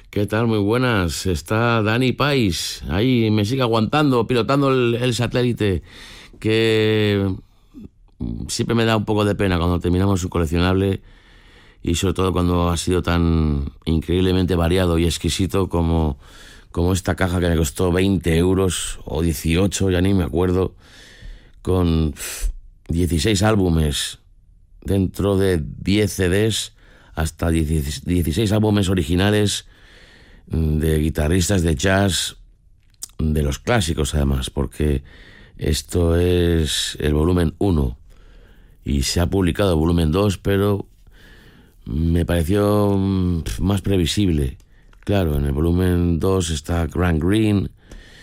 ¿Qué tal? Muy buenas. Está Dani Pais. Ahí me sigue aguantando, pilotando el satélite, que siempre me da un poco de pena cuando terminamos un coleccionable y sobre todo cuando ha sido tan increíblemente variado y exquisito como esta caja que me costó 20 euros o 18, ya ni me acuerdo, con 16 álbumes dentro de 10 CDs, hasta 16 álbumes originales de guitarristas de jazz, de los clásicos además, porque esto es el volumen 1 y se ha publicado el volumen 2, pero me pareció más previsible. Claro, en el volumen 2 está Grant Green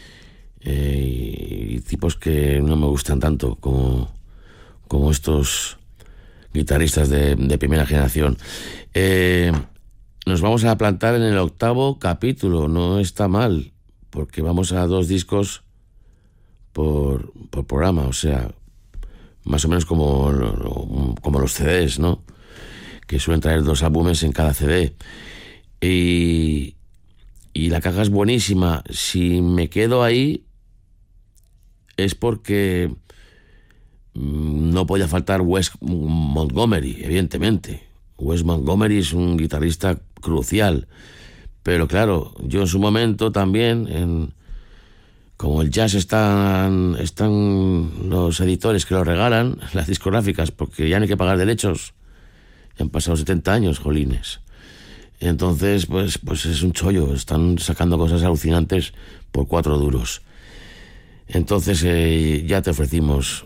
y tipos que no me gustan tanto como estos guitarristas de primera generación. Nos vamos a plantar en el 8º capítulo. No está mal, porque vamos a 2 discos por programa, o sea, más o menos como los CDs, ¿no? Que suelen traer 2 álbumes en cada CD. Y la caja es buenísima. Si me quedo ahí es porque no podía faltar Wes Montgomery, evidentemente. Wes Montgomery es un guitarrista crucial, pero claro, yo en su momento también, como el jazz están los editores que lo regalan, las discográficas, porque ya no hay que pagar derechos, ya han pasado 70 años, jolines. Entonces, pues es un chollo, están sacando cosas alucinantes por 4 duros. Entonces ya te ofrecimos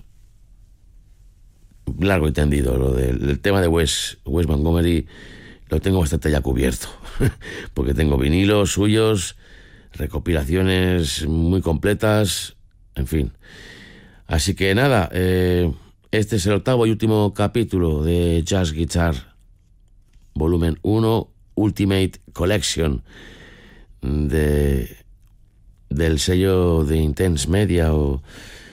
largo y tendido lo del tema de Wes Montgomery. Lo tengo bastante ya cubierto porque tengo vinilos suyos, recopilaciones muy completas, en fin. Así que nada, este es el 8º y último capítulo de Jazz Guitar volumen 1 Ultimate Collection del sello de Intense Media o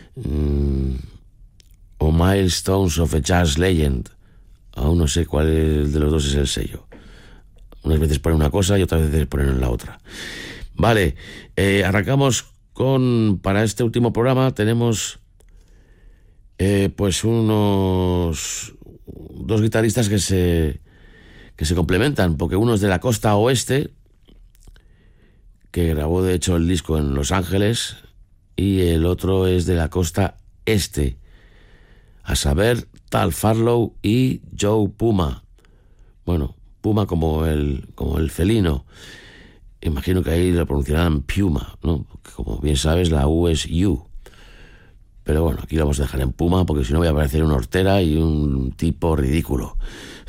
Milestones of a Jazz Legend. Aún no sé cuál de los dos es el sello. Unas veces ponen una cosa y otras veces ponen la otra. Vale, arrancamos para este último programa tenemos pues unos 2 guitarristas que se complementan, porque uno es de la costa oeste, que grabó de hecho el disco en Los Ángeles, y el otro es de la costa este, a saber, Tal Farlow y Joe Puma. Bueno, Puma como el felino. Imagino que ahí lo pronunciarán Puma, ¿no? Porque como bien sabes, la U es U. Pero bueno, aquí lo vamos a dejar en Puma, porque si no voy a parecer una hortera y un tipo ridículo.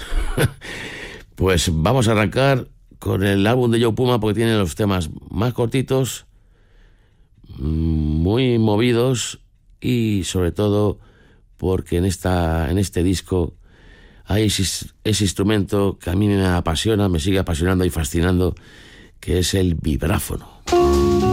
Pues vamos a arrancar con el álbum de Joe Puma, porque tiene los temas más cortitos, muy movidos, y sobre todo porque en este disco hay ese instrumento que a mí me apasiona, me sigue apasionando y fascinando, que es el vibráfono.